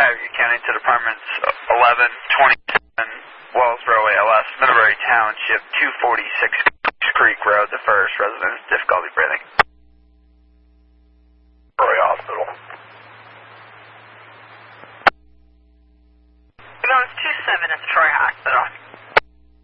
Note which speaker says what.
Speaker 1: Cuyahoga County to Departments 1127 Wellsboro ALS, Middlebury Township, 246 Creek Road, the first resident, difficulty breathing.
Speaker 2: Troy Hospital.
Speaker 3: It goes 27 at the Troy Hospital.